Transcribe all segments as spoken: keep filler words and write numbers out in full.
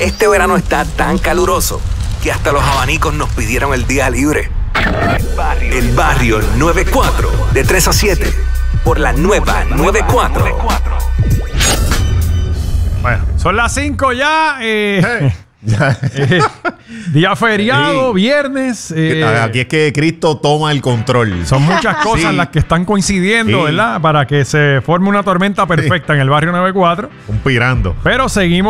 Este verano está tan caluroso que hasta los abanicos nos pidieron el día libre. El Barrio noventa y cuatro, de tres a siete, por la nueva noventa y cuatro. Bueno, son las cinco ya. Eh, hey. eh, día feriado, sí. Viernes. Eh, Aquí es que Cristo toma el control. Son muchas cosas sí. las que están coincidiendo, sí. ¿verdad? Para que se forme una tormenta perfecta sí. en el Barrio noventa y cuatro. Conspirando. Pero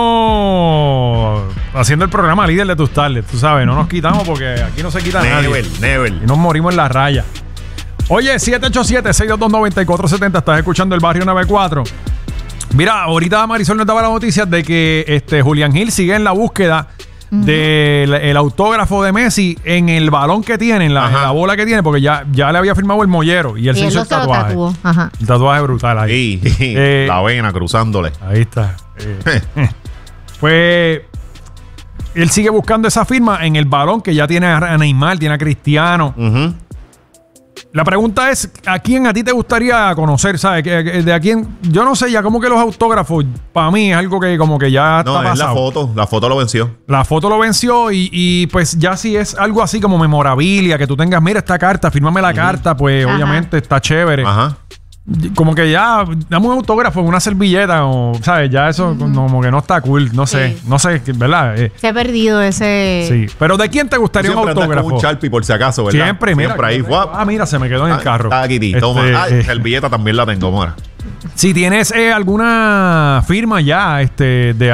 seguimos haciendo el programa líder de tus tardes. Tú sabes, no nos quitamos porque aquí no se quita never, nadie. Never. Y nos morimos en la raya. Oye, siete ocho siete, seis dos dos, nueve cuatro siete cero. Estás escuchando el Barrio noventa y cuatro. Mira, ahorita Marisol nos daba la noticia de que este Julián Gil sigue en la búsqueda uh-huh. del el autógrafo de Messi en el balón que tiene, en la, en la bola que tiene, porque ya, ya le había firmado el mollero y él y se él hizo el tatuaje. Ajá. El tatuaje brutal ahí. Sí, eh, la vena cruzándole. Ahí está. Eh, pues él sigue buscando esa firma en el balón que ya tiene a Neymar, tiene a Cristiano. Uh-huh. La pregunta es, ¿a quién a ti te gustaría conocer? ¿Sabes? De a quién, yo no sé, ya como que los autógrafos, para mí es algo que como que ya no, está pasado. No, es la foto, la foto lo venció. La foto lo venció y, y pues ya si es algo así como memorabilia, que tú tengas, mira esta carta, fírmame la uh-huh. carta, pues Ajá. obviamente está chévere. Ajá. Como que ya, dame un autógrafo en una servilleta, o, ¿sabes? Ya eso uh-huh. como que no está cool, no sé, sí. no sé, ¿verdad? Eh, Se ha perdido ese... Sí, pero ¿de quién te gustaría un autógrafo? Con un Sharpie por si acaso, ¿verdad? Siempre, mira. Siempre ahí, guap. Ah, mira, se me quedó en el carro. Ah, aquí, este, toma. Ah, eh, servilleta también la tengo, mora. Si tienes eh, alguna firma ya este, de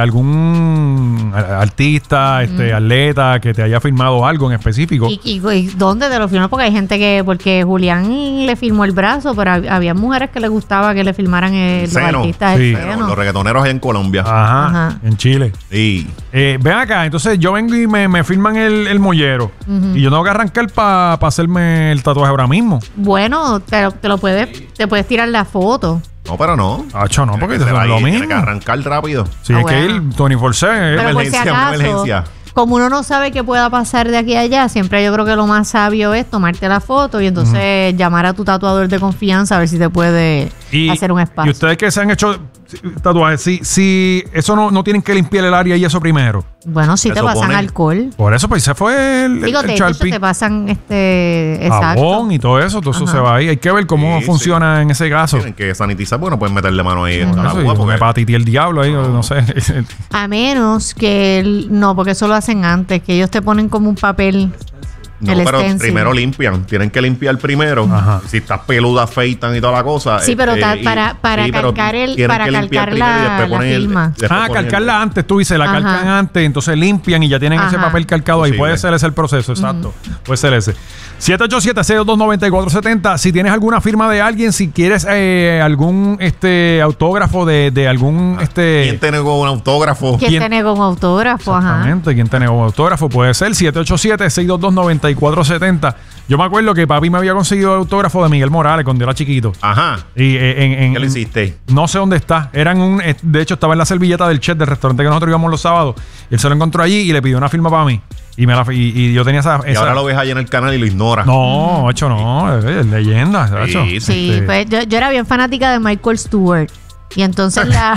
algún artista, este, mm. atleta que te haya firmado algo en específico. ¿Y, y, y dónde te lo firmó? Porque hay gente que, porque Julián le firmó el brazo, pero había mujeres que les gustaba que le firmaran el, los artistas sí. el seno. Los reggaetoneros allá en Colombia. Ajá, Ajá. en Chile. Sí. Eh, ven acá, entonces yo vengo y me, me firman el, el mollero. Uh-huh. Y yo tengo que arrancar para pa hacerme el tatuaje ahora mismo. Bueno, te, te lo puedes, te puedes tirar la foto. No, pero no. Acho, no, porque te va lo mismo. Tiene que arrancar rápido. Sí, ah, es bueno. que ir veinticuatro siete. Emergencia, si acaso, emergencia. Como uno no sabe qué pueda pasar de aquí a allá, siempre yo creo que lo más sabio es tomarte la foto y entonces uh-huh. llamar a tu tatuador de confianza a ver si te puede y, hacer un espacio. Y ustedes que se han hecho tatuajes, si, si eso no, no tienen que limpiar el área y eso primero. Bueno, si te pasan pone... alcohol. Por eso, pues se fue el, Digo, el, el de hecho, te pasan este exacto. Jabón y todo eso, todo Ajá. eso se va ahí. Hay que ver cómo sí, funciona sí. en ese caso. Tienen que sanitizar, bueno, pueden meterle mano ahí. Uh-huh. Eso, agua, porque... Me patiti el diablo ahí, no, no sé. A menos que el, no, porque eso lo hacen antes, que ellos te ponen como un papel. No, el pero stencil. primero limpian. Tienen que limpiar primero. Ajá. Si estás peluda, afeitan y toda la cosa. Sí, pero eh, para, para sí, calcar el para calcar la, la firma. El, ah, calcarla antes, tú dices, la Ajá. calcan antes, entonces limpian y ya tienen Ajá. ese papel calcado ahí. Sí, puede ser ese el proceso, exacto. Uh-huh. Puede ser ese. siete ocho siete, seis dos dos, nueve cuatro siete cero. Si tienes alguna firma de alguien, si quieres eh, algún este autógrafo de, de algún... este ¿Quién te negó un autógrafo? ¿Quién, ¿Quién te negó un autógrafo? Exactamente. Ajá. ¿Quién te negó un autógrafo? Puede ser siete ocho siete, seis dos dos, nueve cuatro siete cero. Yo me acuerdo que papi me había conseguido el autógrafo de Miguel Morales cuando yo era chiquito. Ajá. Y eh, en, en, ¿Qué le hiciste? No sé dónde está. Eran un, de hecho, estaba en la servilleta del chef del restaurante que nosotros íbamos los sábados. Y él se lo encontró allí y le pidió una firma para mí. Y, me la, y, y yo tenía esa, esa... Y ahora lo ves allá en el canal y lo ignora. No, hecho no. Es, es leyenda. Sí, sí este... pues yo, yo era bien fanática de Michael Stewart. Y entonces la...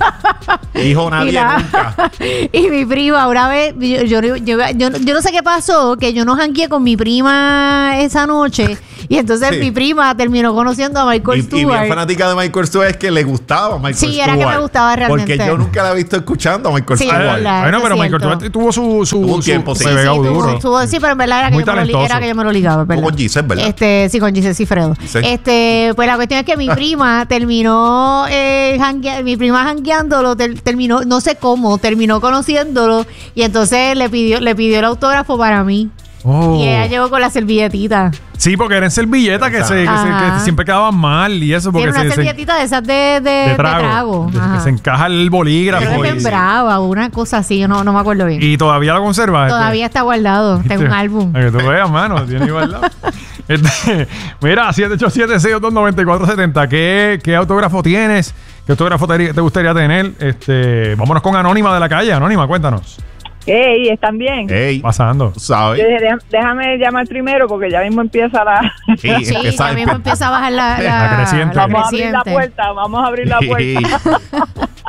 Hijo nadie y la... nunca. Y mi prima, una vez, yo, yo, yo, yo, yo, yo no sé qué pasó, que yo no jangueé con mi prima esa noche. Y entonces sí. mi prima terminó conociendo a Michael y, Stewart. Y bien fanática de Michael Stewart es que le gustaba Michael sí, Stewart. Sí, era que me gustaba realmente. Porque yo nunca la he visto escuchando a Michael sí, Stewart. Verdad, bueno, pero Michael Stewart tuvo su... su tuvo un tiempo, su, sí. Se sí, tuvo, duro. Tuvo, sí, pero en verdad era que, yo me, lo, era que yo me lo ligaba, ¿verdad? Con Giselle, ¿verdad? Este, sí, con Giselle Cifredo. Sí. Este, pues la cuestión es que mi prima terminó eh, jangueando, mi prima jangueándolo, ter, terminó, no sé cómo, terminó conociéndolo y entonces le pidió, le pidió el autógrafo para mí. Oh. Y ella llegó con la servilletita. Sí, porque eran servilletas que, se, que, se, que siempre quedaban mal y eso. Porque era una se, servilletita de esas de, de, de trago. De trago. De, que se encaja el bolígrafo. Pero es bien brava, una cosa así, yo no, no me acuerdo bien. ¿Y todavía lo conservas? Todavía este? está guardado, ¿Viste? tengo un álbum. Que tú veas, mano, tiene guardado. Este, mira, siete ocho siete, seis dos dos, nueve cuatro siete cero. ¿Qué, ¿Qué autógrafo tienes? ¿Qué autógrafo te, te gustaría tener? Este, vámonos con Anónima de la calle. Anónima, cuéntanos. Hey, ¿están bien? Hey, pasando. ¿Sabes? Déjame llamar primero porque ya mismo empieza la... Sí, sí empieza ya mismo empieza a bajar la, la, la creciente. Vamos la creciente. a abrir la puerta, vamos a abrir la puerta.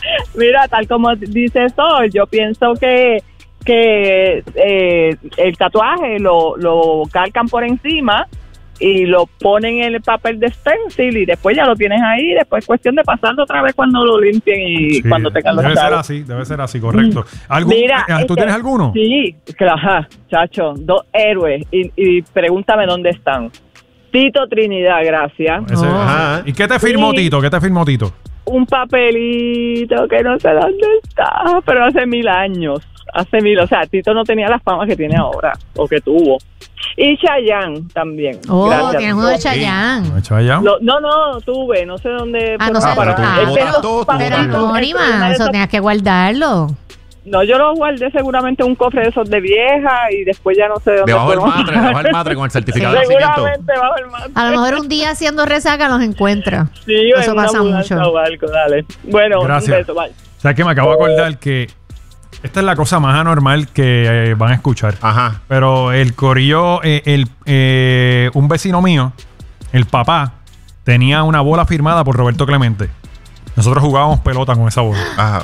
Mira, tal como dice Sol, yo pienso que que eh, el tatuaje lo, lo calcan por encima y lo ponen en el papel de stencil y después ya lo tienes ahí, después es cuestión de pasarlo otra vez cuando lo limpien y Sí, cuando tengan los debe ser chavos. así, debe ser así, correcto. ¿Algún, Mira, eh, ¿Tú este, tienes alguno? Sí, claro, chacho, dos héroes y, y pregúntame dónde están. Tito Trinidad, gracias. Ese- Oh. Ajá. ¿Y qué te firmó Sí. Tito? ¿Qué te firmó Tito? Un papelito que no sé dónde está, pero hace mil años. Hace mil, o sea, Tito no tenía la fama que tiene ahora, o que tuvo. Y Chayanne también. Oh, Gracias. tienes uno de Chayanne. ¿No he hecho allá? Lo- no, no, tuve, no sé dónde. Ah, fue no sé para- dónde. Ah, es de esos pero- Pero papelitos, anónima, es de eso esos- tenías que guardarlo. No, yo lo guardé seguramente en un cofre de esos de vieja y después ya no sé dónde. Debajo del fueron. matre, debajo del matre con el certificado de nacimiento. Seguramente bajo el matre. A lo mejor un día haciendo resaca los encuentra. Sí, Eso en una pasa mudanza mucho. o algo, dale. Bueno, Gracias. un beso, bye. O sea, que me acabo de acordar que esta es la cosa más anormal que eh, van a escuchar. Ajá. Pero el corillo, eh, el, eh, un vecino mío, el papá, tenía una bola firmada por Roberto Clemente. Nosotros jugábamos pelota con esa bola. Ajá.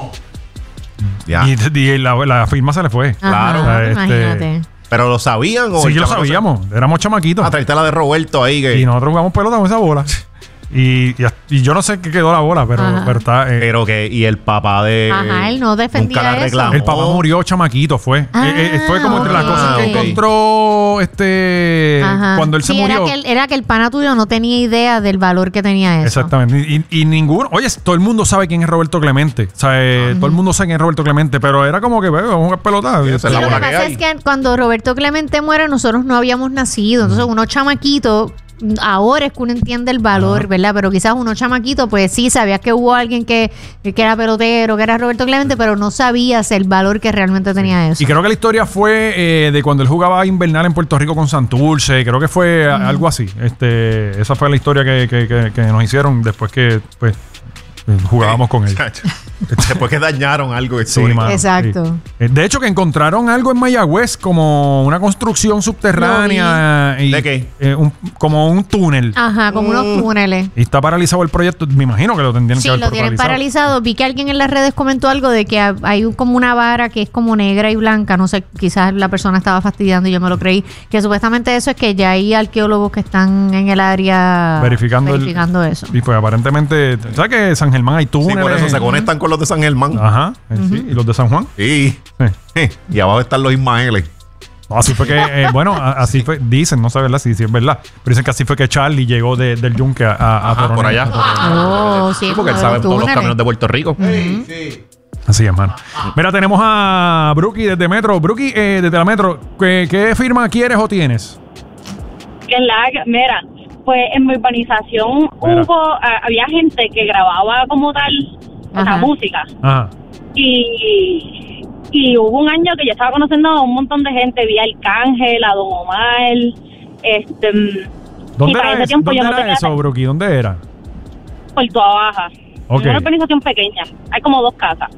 Ya. Y, y la, la firma se le fue. Claro. Ajá, Este- imagínate. ¿Pero lo sabían o Sí, el lo chamaco se- sabíamos. Éramos chamaquitos. Ah, traiste la de Roberto ahí que... Y nosotros jugamos pelota con esa bola. Y, y, y yo no sé qué quedó la bola, pero, Ajá. pero está. eh, Pero que... Y el papá de... Ajá, él no defendía nunca la eso. reclamó. el papá murió chamaquito, fue. Ah, Eh, eh, fue como entre las ok. cosas que Ok. encontró este Ajá. cuando él se Sí, murió. Era que, el, era que el pana tuyo no tenía idea del valor que tenía eso. Exactamente. Y, y ninguno. Oye, todo el mundo sabe quién es Roberto Clemente. O sea, eh, todo el mundo sabe quién es Roberto Clemente. Pero era como que, "Ve, vamos a jugar pelota". Sí, esa es Sí, la lo que bola que pasa hay. es que cuando Roberto Clemente muere, nosotros no habíamos nacido. Entonces, uno chamaquito, ahora es que uno entiende el valor, ¿verdad? Pero quizás uno chamaquito, pues sí, sabías que hubo alguien que, que era pelotero, que era Roberto Clemente, pero no sabías el valor que realmente tenía eso. Y creo que la historia fue eh, de cuando él jugaba invernal en Puerto Rico con Santurce. Creo que fue a- algo así. Este, esa fue la historia que, que- que- que nos hicieron después que pues eh, jugábamos con él. Después que dañaron algo Sí, histórico. mano, Exacto. sí. Eh, De hecho, que encontraron algo en Mayagüez como una construcción subterránea. Y, ¿De qué? eh, un- como un túnel. Ajá, como unos túneles. Y está paralizado el proyecto. Me imagino que lo tendrían Sí, que haber lo tienen paralizado. Vi que alguien en las redes comentó algo de que ha- hay un- como una vara que es como negra y blanca. No sé, quizás la persona estaba fastidiando y yo me lo creí. Que supuestamente eso es que ya hay arqueólogos que están en el área Verificando, el- verificando eso. Y pues aparentemente, ¿sabes que en San Germán hay Sí, túneles? por eso se conectan con los de San Germán. Ajá, eh, sí, y los de San Juan. Sí. Sí. Y abajo están los Ismaeles. No, así fue que, eh, bueno, a- así fue, dicen, no sé, ¿verdad? Sí, sí, es verdad. Pero dicen que así fue que Charlie llegó de- del Yunque a, a, a Ajá, por Coronel. allá. Oh, sí, Sí, porque él como sabe los todos los túneles. caminos de Puerto Rico. Así es, mano. Mira, tenemos a Brookie desde Metro. Brookie, eh, desde la Metro, ¿qué, qué firma quieres o tienes? Que es la, mira, pues en mi urbanización Mira. hubo, a- había gente que grababa como tal, o sea, Ajá. música. Ajá. Y, y hubo un año que yo estaba conociendo a un montón de gente, vi a Arcángel, a Don Omar, este, ¿Dónde y para era, ese eso? tiempo ¿Dónde yo no era tenía eso, Brookie? ¿Dónde era? por toda baja. Ok. Es una urbanización pequeña, hay como dos casas.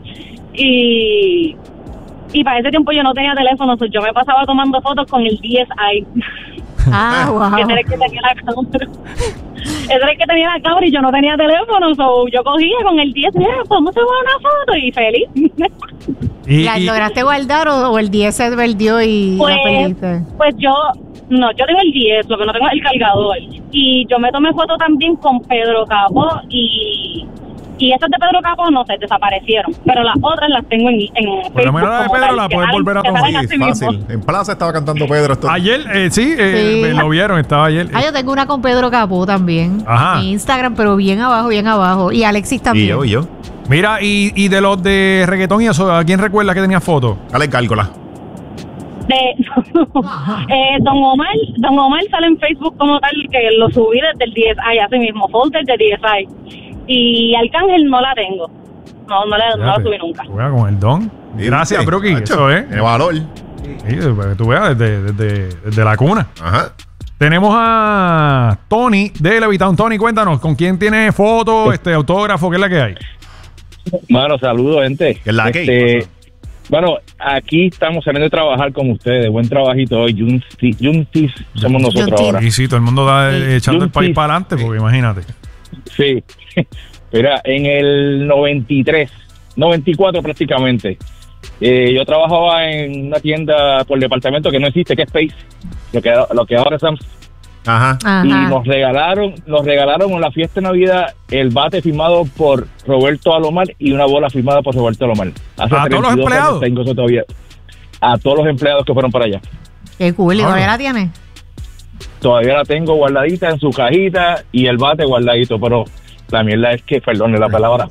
Y, y para ese tiempo yo no tenía teléfono, so yo me pasaba tomando fotos con el D S I. Ah, wow. Ese era el que tenía la cámara. Ese era el que tenía la cámara y yo no tenía teléfono, so yo cogía con el D S I, ah, podemos tomar una foto y feliz. Y, ¿La y- lograste guardar o, o el diez se perdió y Pues, la perdiste? pues yo, no, yo tengo el diez, lo que no tengo es el cargador. Y yo me tomé foto también con Pedro Capó y, y esas de Pedro Capó, no sé, desaparecieron. Pero las otras las tengo en, en Por lo menos la de como Pedro tal, la que puedes salen- volver a que tomar. salen Sí, así mismo. fácil. En Plaza estaba cantando Pedro. Esto. ayer, eh, sí, eh, Sí. lo vieron, estaba ayer. Ah, yo tengo una con Pedro Capó también. Ajá. En Instagram, pero bien abajo, bien abajo. Y Alexis Y también. yo, y yo. Mira, y, y de los de reggaetón y eso, ¿a quién recuerda que tenía fotos? Dale cálcula. De, eh, Don Omar, Don Omar sale en Facebook como tal, que lo subí desde el D S I, así mismo, folder de D S I. Y Arcángel no la tengo. No, no la, no la subí nunca. Juega con el don. Gracias, ¿Viste? Brookie. Nacho, Eso es. Tiene valor. Sí, para que tú veas desde, desde, desde la cuna. Ajá. Tenemos a Tony de Levitown. Tony, cuéntanos, ¿con quién tiene fotos, este, autógrafo? ¿Qué es la que hay? Bueno, saludos, gente. ¿Qué es la que Este, hay? Bueno, aquí estamos saliendo de trabajar con ustedes. Buen trabajito hoy. Juntis, Juntis somos nosotros Juntis. ahora. Y sí, todo el mundo da eh, echando el Juntis. país para adelante, porque imagínate. Sí. Mira, en el noventa y tres, noventa y cuatro prácticamente, eh, yo trabajaba en una tienda por departamento que no existe, que es Space, lo que, lo que ahora es Sam's. Ajá. Ajá. Y nos regalaron, nos regalaron en la fiesta de Navidad el bate firmado por Roberto Alomar y una bola firmada por Roberto Alomar. Hace ¿A todos los empleados? años tengo eso todavía. A todos los empleados que fueron para allá. Qué cool, ¿y Ah, todavía no. la tienes? Todavía la tengo guardadita en su cajita y el bate guardadito, pero la mierda es que, perdón, la palabra.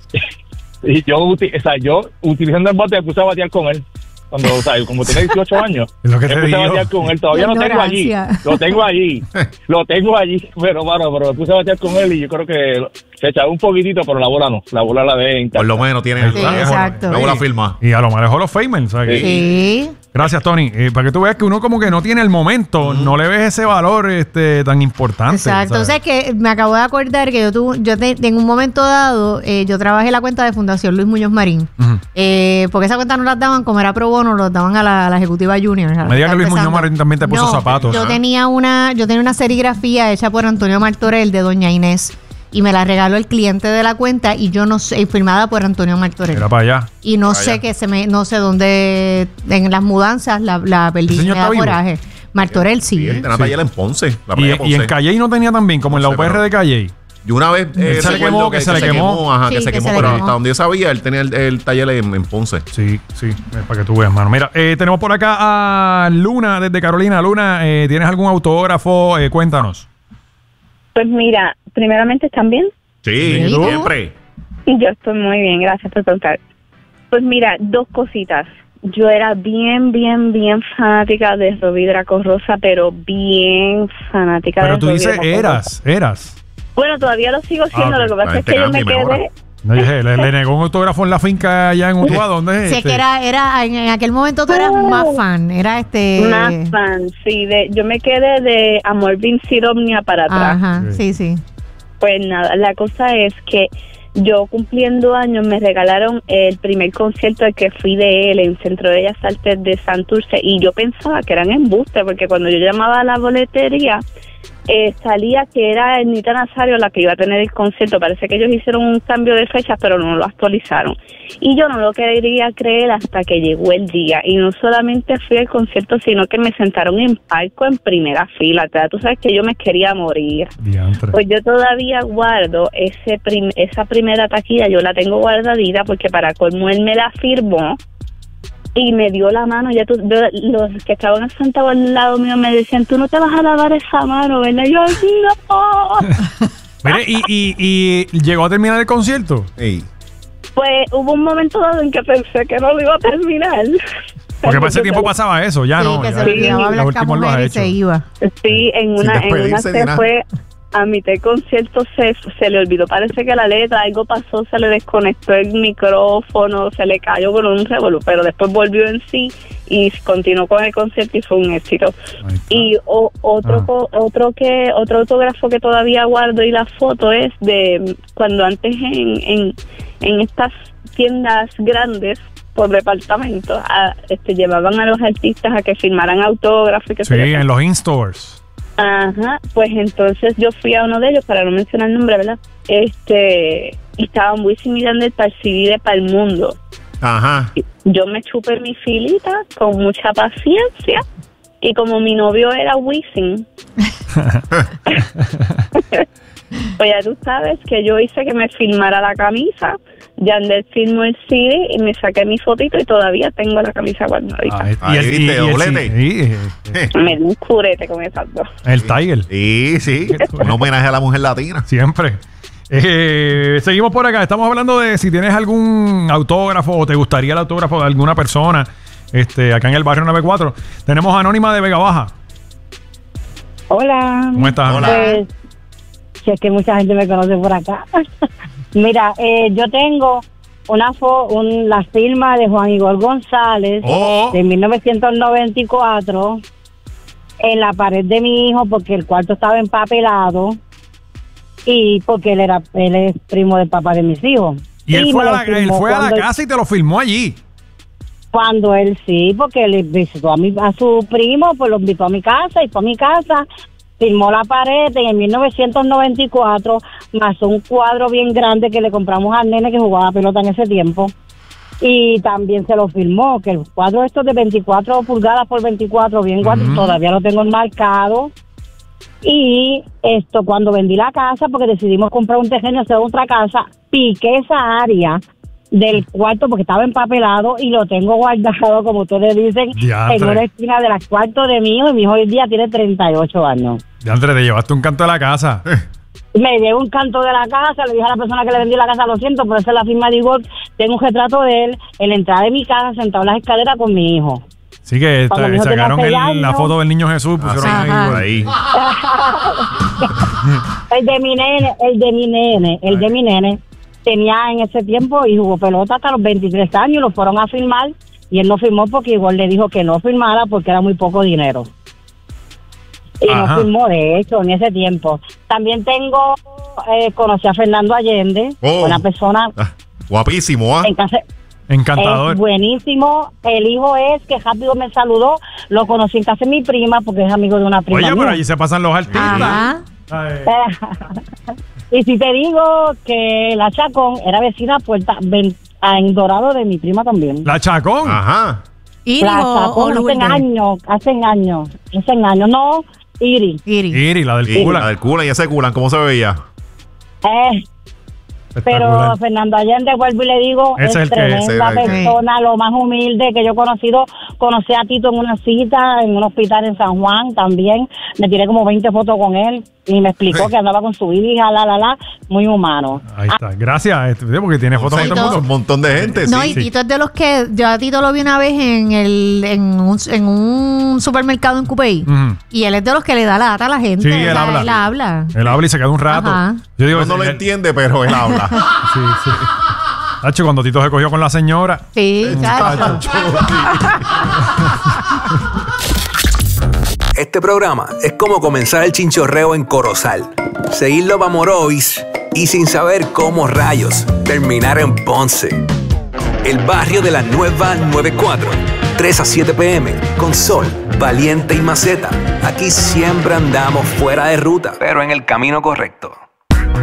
y yo, uti- o sea, yo utilizando el bate me puse a batear con él. Cuando, o sea, como tenía dieciocho años, Es lo que me te puse a digo. batear con él. Todavía La lo tengo allí. ignorancia. Lo tengo allí. Lo tengo allí. Pero, bueno, pero me puse a batear con él y yo creo que se echaba un poquitito, pero la bola no. La bola la de intacta. Por lo menos tiene el Sí, exacto. la bola firma. Y a lo mejor los Feynman, ¿sabes? Sí. Sí. Gracias, Tony. Eh, para que tú veas que uno como que no tiene el momento, no le ves ese valor este tan importante. Exacto. O ¿sabes? sea que me acabo de acordar que yo tuve, yo te- en un momento dado, eh, yo trabajé en la cuenta de Fundación Luis Muñoz Marín. Ujú. Eh, porque esa cuenta no las daban, como era pro bono, los daban a la, a la ejecutiva junior. a la Me diga está que Luis Muñoz empezando. Marín también te puso No, zapatos. Yo Ajá. tenía una, yo tenía una serigrafía hecha por Antonio Martorell de Doña Inés. Y me la regaló el cliente de la cuenta y yo no sé, y firmada por Antonio Martorell. Era para allá. Y no Vaya. sé que se me, no sé dónde, en las mudanzas la, la perdí, ¿Ese señor me da está vivo? coraje. Martorell sí. Sí, él tenía taller en Ponce. La Y, playa y Ponce. en Calley no tenía también, como en la No sé, U P R pero- de Calley. Y una vez eh, Él se le recuerdo quemó, que se le quemó. Ajá, Sí, que se que quemó, se le pero quemó. hasta donde yo sabía, él tenía el, el taller en, en Ponce. Sí, sí, eh, para que tú veas, mano. Mira, eh, tenemos por acá a Luna desde Carolina. Luna, eh, ¿tienes algún autógrafo? Eh, cuéntanos. Pues mira, primeramente, ¿están bien? Sí, ¿Y tú? siempre. Yo estoy muy bien, gracias por preguntar. Pues mira, dos cositas. Yo era bien, bien, bien fanática de Robbie Draco Rosa, pero bien fanática Pero de tú Robbie dices Draco Rosa. eras, eras. Bueno, todavía lo sigo siendo, Ah, ok. lo que pasa La es que yo gente me cambia y quedé... mejora. No, dije, le, le negó un autógrafo en la finca allá en Utuado. ¿Dónde es? Si es que era, era, en, en aquel momento tú eras más fan, era este... Más fan, sí, de, yo me quedé de Amor Vincit Omnia para atrás. Ajá, sí, sí. Pues nada, la cosa es que yo cumpliendo años me regalaron el primer concierto al que fui de él en Centro de Bellas Artes de Santurce y yo pensaba que eran embustes porque cuando yo llamaba a la boletería eh, salía que era Ernita Nazario la que iba a tener el concierto. Parece que ellos hicieron un cambio de fechas pero no lo actualizaron y yo no lo quería creer hasta que llegó el día y no solamente fui al concierto sino que me sentaron en palco en primera fila. O sea, tú sabes que yo me quería morir. Diantre. Pues yo todavía guardo ese prim- esa primera taquilla, yo la tengo guardadita porque para colmo él me la firmó y me dio la mano. Ya tú, yo- los que estaban sentados al lado mío me decían, tú no te vas a lavar esa mano, ¿verdad? Y yo, no. Mire, y, y, y llegó a terminar el concierto. Ey. Pues hubo un momento dado en que pensé que no lo iba a terminar. Porque para ese tiempo pasaba eso, ya sí, no. que ya, se le olvidaba la hablar con última lo has mujer y hecho. se iba. Sí, en Sin una, en una despedirse ni se nada. fue a mitad del concierto, se, se le olvidó, parece que la letra, algo pasó, se le desconectó el micrófono, se le cayó con un revolú, pero después volvió en sí y continuó con el concierto y fue un éxito. Ahí está. Y o- otro Ah. co- otro que otro autógrafo que todavía guardo y la foto es de cuando antes en, en, en estas tiendas grandes por departamento a, este llevaban a los artistas a que firmaran autógrafos y que Sí, en los in-stores. Ajá, pues entonces yo fui a uno de ellos, para no mencionar el nombre, ¿verdad? Este, y estaba muy similar del para el C D de para el mundo. Ajá. Yo me chupé mi filita con mucha paciencia y como mi novio era Wisin, pues ya tú sabes que yo hice que me filmara la camisa, Yandel filmó el C D y me saqué mi fotito y todavía tengo la camisa guardadita. Ah, Ahí el- viste, el- doblete. sí, eh, eh, Me di un curete con esas dos. el Tiger. Sí, sí. Un homenaje a la mujer latina. Siempre. Eh, seguimos por acá. Estamos hablando de si tienes algún autógrafo o te gustaría el autógrafo de alguna persona este, acá en el barrio noventa y cuatro. Tenemos a Anónima de Vega Baja. Hola. ¿Cómo estás? Hola. Pues, si es que mucha gente me conoce por acá. Mira, eh, yo tengo una fo un, la firma de Juan Igor González Oh. de mil novecientos noventa y cuatro en la pared de mi hijo porque el cuarto estaba empapelado y porque él era él es primo del papá de mis hijos. Y él fue, me a lo la, él firmó fue a la cuando- casa y te lo filmó allí. Cuando él sí, porque le visitó a, mi, a su primo, pues lo invitó a mi casa y fue a mi casa firmó la pared en el mil novecientos noventa y cuatro, más un cuadro bien grande que le compramos al nene que jugaba pelota en ese tiempo. Y también se lo firmó, que el cuadro estos de veinticuatro pulgadas por veinticuatro, bien guardado, uh-huh. Todavía lo tengo enmarcado. Y esto, cuando vendí la casa, porque decidimos comprar un terreno y hacer otra casa, piqué esa área del cuarto porque estaba empapelado y lo tengo guardado, como ustedes dicen, Diantre. En una esquina de la cuarto de mi hijo, y mi hijo hoy día tiene treinta y ocho años. Diantre, te llevaste un canto de la casa. Me llevo un canto de la casa, le dije a la persona que le vendí la casa, lo siento, pero esa es la firma de Igor, tengo un retrato de él en la entrada de mi casa, sentado en las escaleras con mi hijo. Sí, que está, sacaron el, la foto del niño Jesús, pusieron Ajá. ahí. El de mi nene, el de mi nene, el de mi nene tenía en ese tiempo y jugó pelota hasta los veintitrés años, lo fueron a firmar y él no firmó porque igual le dijo que no firmara porque era muy poco dinero. Y Ajá. no firmó, de hecho, en ese tiempo. También tengo, eh, conocí a Fernando Allende, oh. una persona... Ah, guapísimo, ¿ah? ¿eh? En casa, Encantador. Es buenísimo. El hijo es que rápido me saludó. Lo conocí en casa de mi prima porque es amigo de una prima. Oye, mía. pero allí se pasan los artistas. Y si te digo que la Chacón era vecina puerta ven, en Dorado de mi prima también. ¿La Chacón? Ajá. Iri la o, Chacón, o hace años, hace años, hace años. No, Iri. Iri. Iri, la del Iri, culan. La del culan. ¿Y ese culan cómo se veía? Eh... Pero Fernando Allende, vuelvo y le digo, ese es, es tremenda persona, que... lo más humilde que yo he conocido. Conocí a Tito en una cita en un hospital en San Juan también. Me tiré como veinte fotos con él y me explicó que andaba con su hija, la, la, la. Muy humano. Ahí está. Gracias, porque tiene fotos de todo el mundo. Un montón de gente. No, sí, y sí. Tito es de los que yo a Tito lo vi una vez en el en un, en un supermercado en Cupey. Uh-huh. Y él es de los que le da la data a la gente. Sí, él o sea, habla. Él habla. Él habla y se queda un rato. Ajá. Yo digo, no, no lo él, entiende, pero él habla. Sí, sí. Tacho, cuando Tito se cogió con la señora. Sí, chacho. Este programa es como comenzar el chinchorreo en Corozal, seguirlo para Morovis y sin saber cómo rayos terminar en Ponce. El barrio de la nueva noventa y cuatro, tres a siete p m, con Sol, Valiente y Maceta. Aquí siempre andamos fuera de ruta, pero en el camino correcto.